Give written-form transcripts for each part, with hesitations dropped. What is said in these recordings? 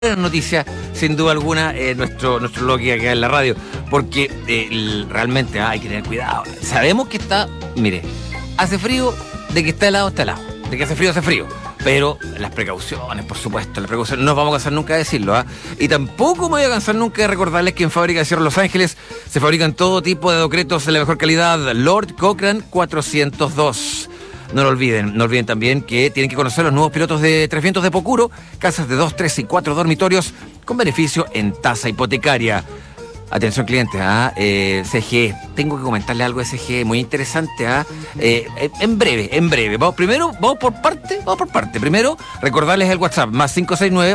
noticia, sin duda alguna, nuestro bloque acá en la radio, porque realmente hay que tener cuidado. Sabemos que está, mire, hace frío, de que está helado, de que hace frío, pero las precauciones, por supuesto, las precauciones, no nos vamos a cansar nunca de decirlo, ¿ah? Y tampoco me voy a cansar nunca de recordarles que en Fábrica de Cierre Los Ángeles se fabrican todo tipo de docretos de la mejor calidad. Lord Cochrane 402. No lo olviden, no olviden también que tienen que conocer los nuevos pilotos de Tres Vientos de Pocuro, casas de 2, 3 y 4 dormitorios con beneficio en tasa hipotecaria. Atención clientes, CGE, tengo que comentarle algo de CGE muy interesante, en breve. Vamos por parte. Primero, recordarles el WhatsApp, más 569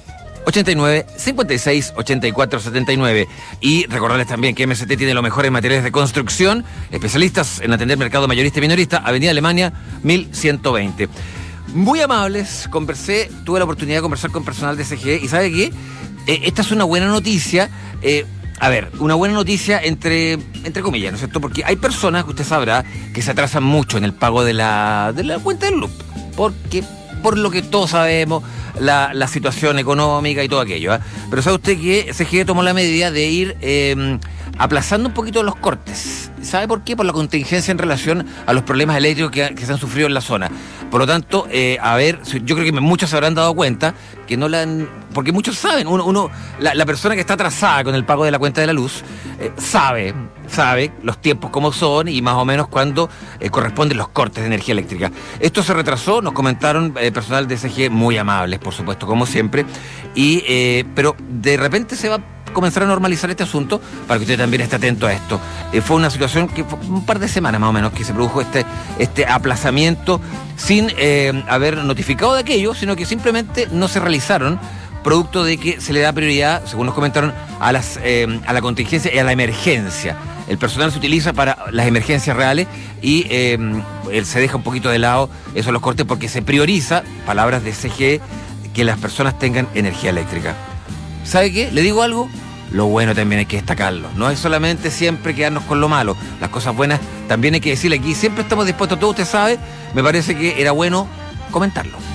89 56 84 79. Y recordarles también que MST tiene los mejores materiales de construcción, especialistas en atender mercado mayorista y minorista, Avenida Alemania 1120. Muy amables, tuve la oportunidad de conversar con personal de CGE y ¿sabe qué? Esta es una buena noticia, una buena noticia entre comillas, ¿no es cierto? Porque hay personas, que usted sabrá, que se atrasan mucho en el pago de la cuenta del LUP, porque por lo que todos sabemos, la situación económica y todo aquello, Pero sabe usted que CGE tomó la medida de ir aplazando un poquito los cortes. ¿Sabe por qué? Por la contingencia en relación a los problemas eléctricos que se han sufrido en la zona. Por lo tanto, yo creo que muchos se habrán dado cuenta que no la han... Porque muchos saben, la persona que está atrasada con el pago de la cuenta de la luz, sabe los tiempos como son y más o menos cuándo corresponden los cortes de energía eléctrica. Esto se retrasó, nos comentaron personal de CGE, muy amables, por supuesto, como siempre, pero de repente se va comenzar a normalizar este asunto para que usted también esté atento a esto. Fue una situación que fue un par de semanas más o menos que se produjo este aplazamiento sin haber notificado de aquello, sino que simplemente no se realizaron, producto de que se le da prioridad, según nos comentaron, a la contingencia y a la emergencia. El personal se utiliza para las emergencias reales y se deja un poquito de lado esos los cortes porque se prioriza, palabras de CGE, que las personas tengan energía eléctrica. ¿Sabe qué? ¿Le digo algo? Lo bueno también hay que destacarlo. No es solamente siempre quedarnos con lo malo. Las cosas buenas también hay que decirle aquí. Siempre estamos dispuestos a todo, usted sabe. Me parece que era bueno comentarlo.